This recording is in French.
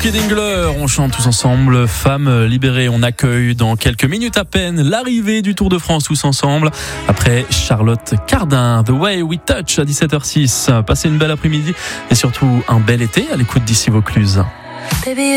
et Dingler, on chante tous ensemble Femmes libérées. On accueille dans quelques minutes à peine l'arrivée du Tour de France tous ensemble. Après Charlotte Cardin, The Way We Touch à 17h06. Passez une belle après-midi et surtout un bel été à l'écoute d'ici Vaucluse. Baby,